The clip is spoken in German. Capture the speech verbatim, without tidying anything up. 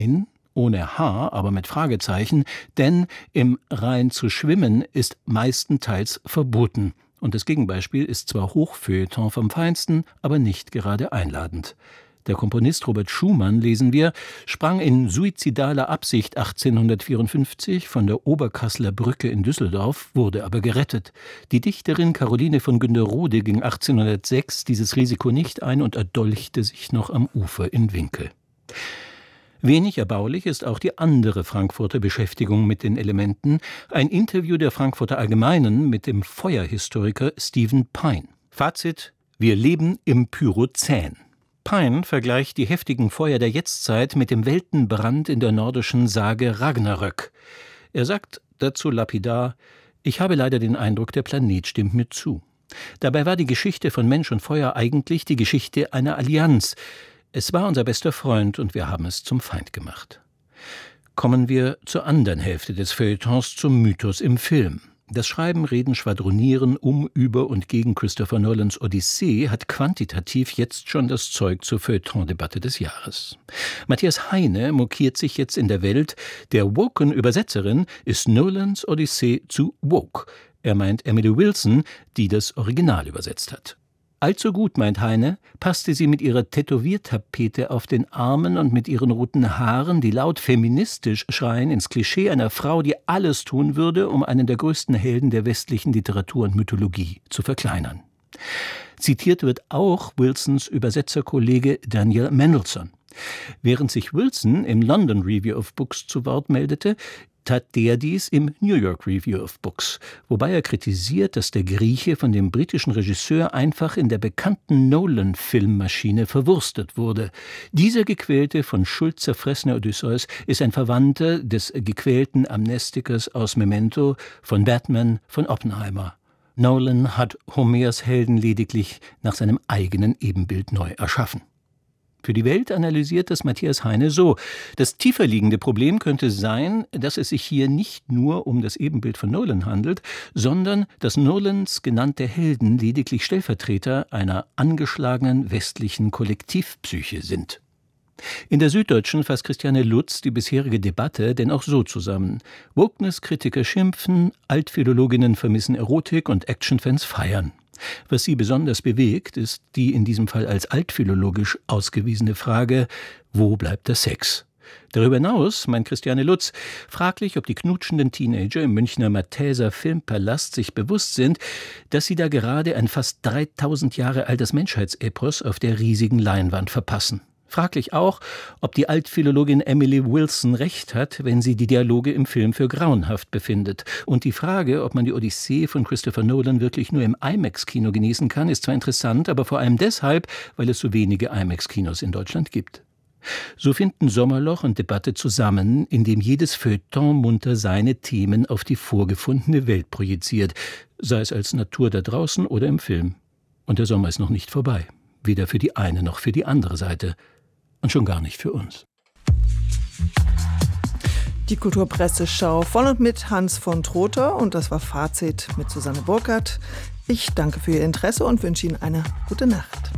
In, ohne H, aber mit Fragezeichen, denn im Rhein zu schwimmen ist meistenteils verboten. Und das Gegenbeispiel ist zwar Hochfeuilleton vom Feinsten, aber nicht gerade einladend. Der Komponist Robert Schumann, lesen wir, sprang in suizidaler Absicht achtzehnhundertvierundfünfzig von der Oberkasseler Brücke in Düsseldorf, wurde aber gerettet. Die Dichterin Caroline von Günderrode ging achtzehnhundertsechs dieses Risiko nicht ein und erdolchte sich noch am Ufer in Winkel. Wenig erbaulich ist auch die andere Frankfurter Beschäftigung mit den Elementen, ein Interview der Frankfurter Allgemeinen mit dem Feuerhistoriker Stephen Pyne. Fazit: Wir leben im Pyrozän. Pyne vergleicht die heftigen Feuer der Jetztzeit mit dem Weltenbrand in der nordischen Sage Ragnarök. Er sagt dazu lapidar: Ich habe leider den Eindruck, der Planet stimmt mir zu. Dabei war die Geschichte von Mensch und Feuer eigentlich die Geschichte einer Allianz. Es war unser bester Freund und wir haben es zum Feind gemacht. Kommen wir zur anderen Hälfte des Feuilletons, zum Mythos im Film. Das Schreiben, Reden, Schwadronieren um, über und gegen Christopher Nolans Odyssee hat quantitativ jetzt schon das Zeug zur Feuilleton-Debatte des Jahres. Matthias Heine mokiert sich jetzt in der Welt, der woken Übersetzerin ist Nolans Odyssee zu woke. Er meint Emily Wilson, die das Original übersetzt hat. Allzu gut, meint Heine, passte sie mit ihrer Tätowiertapete auf den Armen und mit ihren roten Haaren, die laut feministisch schreien, ins Klischee einer Frau, die alles tun würde, um einen der größten Helden der westlichen Literatur und Mythologie zu verkleinern. Zitiert wird auch Wilsons Übersetzerkollege Daniel Mendelsohn. Während sich Wilson im London Review of Books zu Wort meldete, tat der dies im New York Review of Books, wobei er kritisiert, dass der Grieche von dem britischen Regisseur einfach in der bekannten Nolan-Filmmaschine verwurstet wurde. Dieser gequälte, von Schuld zerfressene Odysseus ist ein Verwandter des gequälten Amnestikers aus Memento, von Batman, von Oppenheimer. Nolan hat Homers Helden lediglich nach seinem eigenen Ebenbild neu erschaffen. Für die Welt analysiert das Matthias Heine so: Das tiefer liegende Problem könnte sein, dass es sich hier nicht nur um das Ebenbild von Nolan handelt, sondern dass Nolans genannte Helden lediglich Stellvertreter einer angeschlagenen westlichen Kollektivpsyche sind. In der Süddeutschen fasst Christiane Lutz die bisherige Debatte denn auch so zusammen: Wokeness-Kritiker schimpfen, Altphilologinnen vermissen Erotik und Actionfans feiern. Was sie besonders bewegt, ist die in diesem Fall als altphilologisch ausgewiesene Frage: Wo bleibt der Sex? Darüber hinaus, meint Christiane Lutz, fraglich, ob die knutschenden Teenager im Münchner Mathäser Filmpalast sich bewusst sind, dass sie da gerade ein fast dreitausend Jahre altes Menschheitsepos auf der riesigen Leinwand verpassen. Fraglich auch, ob die Altphilologin Emily Wilson recht hat, wenn sie die Dialoge im Film für grauenhaft befindet. Und die Frage, ob man die Odyssee von Christopher Nolan wirklich nur im IMAX-Kino genießen kann, ist zwar interessant, aber vor allem deshalb, weil es so wenige IMAX-Kinos in Deutschland gibt. So finden Sommerloch und Debatte zusammen, indem jedes Feuilleton munter seine Themen auf die vorgefundene Welt projiziert, sei es als Natur da draußen oder im Film. Und der Sommer ist noch nicht vorbei, weder für die eine noch für die andere Seite. Und schon gar nicht für uns. Die Kulturpresseschau von und mit Hans von Trotha, und das war Fazit mit Susanne Burkhardt. Ich danke für Ihr Interesse und wünsche Ihnen eine gute Nacht.